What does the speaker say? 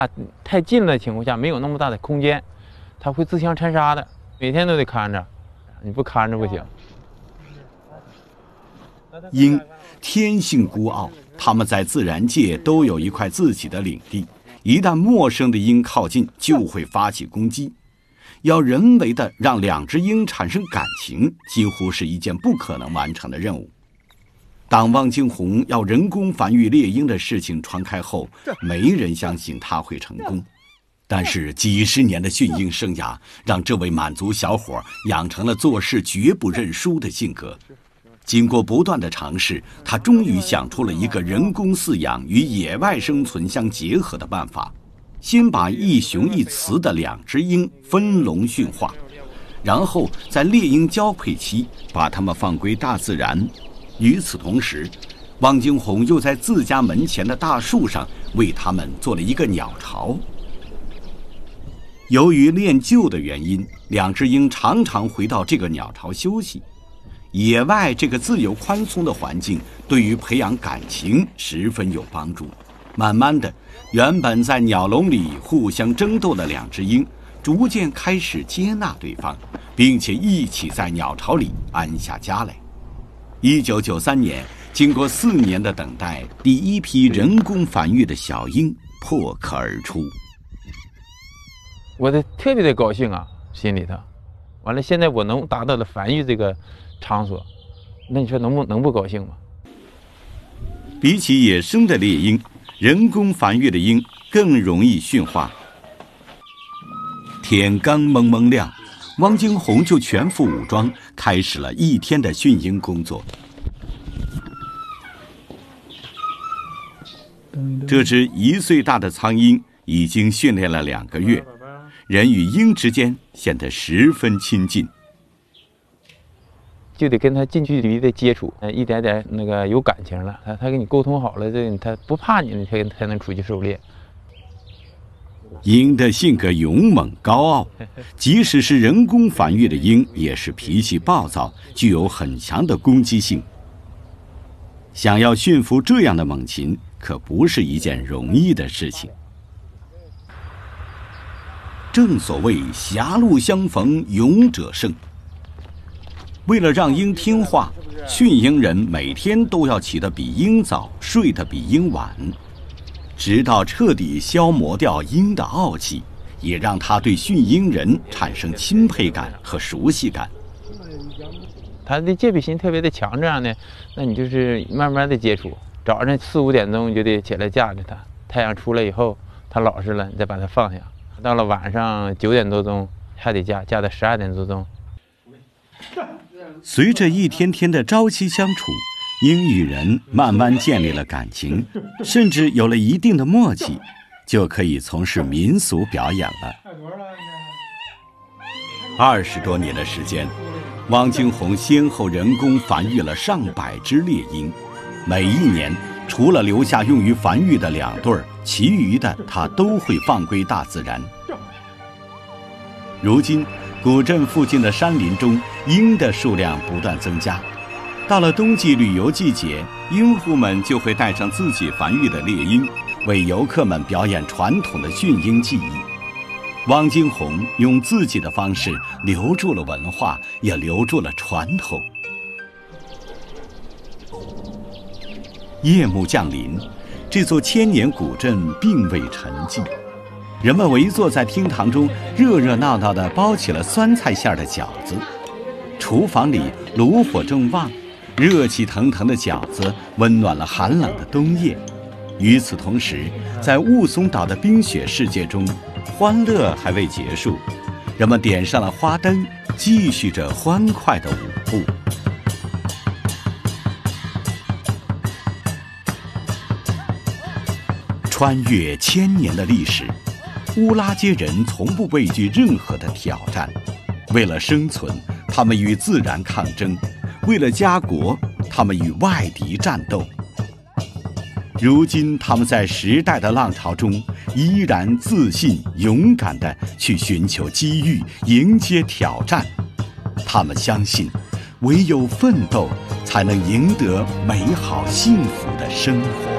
太近了的情况下没有那么大的空间，它会自相残杀的，每天都得看着，你不看着不行。 鹰天性孤傲，它们在自然界都有一块自己的领地，一旦陌生的鹰靠近，就会发起攻击。要人为的让两只鹰产生感情，几乎是一件不可能完成的任务。当汪精红要人工繁育猎鹰的事情传开后，没人相信他会成功。但是几十年的驯鹰生涯，让这位满族小伙养成了做事绝不认输的性格。经过不断的尝试，他终于想出了一个人工饲养与野外生存相结合的办法。先把一雄一雌的两只鹰分笼驯化，然后在猎鹰交配期把它们放归大自然。与此同时，汪精红又在自家门前的大树上为它们做了一个鸟巢。由于练就的原因，两只鹰常常回到这个鸟巢休息。野外这个自由宽松的环境对于培养感情十分有帮助。慢慢的，原本在鸟笼里互相争斗的两只鹰逐渐开始接纳对方，并且一起在鸟巢里安下家来。1993年，经过4年的等待，第一批人工繁育的小鹰破壳而出。 我特别的高兴啊，心里头。完了，现在我能达到了繁育这个场所，那你说能不高兴吗？ 比起野生的猎鹰，人工繁育的鹰更容易驯化。天刚蒙蒙亮，汪精红就全副武装，开始了一天的驯鹰工作。这只1岁大的苍鹰已经训练了2个月，人与鹰之间显得十分亲近。 就得跟他近距离的接触，一点点那个有感情了，他跟你沟通好了，他不怕你，你才能出去狩猎。 鹰的性格勇猛高傲，即使是人工繁育的鹰，也是脾气暴躁，具有很强的攻击性。想要驯服这样的猛禽，可不是一件容易的事情。正所谓狭路相逢勇者胜。为了让鹰听话，驯鹰人每天都要起得比鹰早，睡得比鹰晚，直到彻底消磨掉鹰的傲气，也让他对驯鹰人产生钦佩感和熟悉感。 他的戒备心特别的强，这样的，那你就是慢慢的接触，早上4、5点钟你就得起来架着它，太阳出来以后，它老实了，你再把它放下。到了晚上9点多钟还得架到12点多钟。 随着一天天的朝夕相处，鹰与人慢慢建立了感情，甚至有了一定的默契，就可以从事民俗表演了。20多年的时间，汪精红先后人工繁育了上百只猎鹰，每一年除了留下用于繁育的2对，其余的他都会放归大自然。如今古镇附近的山林中，鹰的数量不断增加。到了冬季旅游季节，鹰户们就会带上自己繁育的猎鹰，为游客们表演传统的驯鹰技艺。汪精红用自己的方式留住了文化，也留住了传统。夜幕降临，这座1000年古镇并未沉寂。人们围坐在厅堂中，热热闹闹地包起了酸菜馅的饺子。厨房里炉火正旺，热气腾腾的饺子温暖了寒冷的冬夜。与此同时，在雾凇岛的冰雪世界中，欢乐还未结束，人们点上了花灯，继续着欢快的舞步。穿越1000年的历史，乌拉圭人从不畏惧任何的挑战。为了生存，他们与自然抗争；为了家国，他们与外敌战斗。如今，他们在时代的浪潮中，依然自信、勇敢地去寻求机遇，迎接挑战。他们相信，唯有奋斗，才能赢得美好幸福的生活。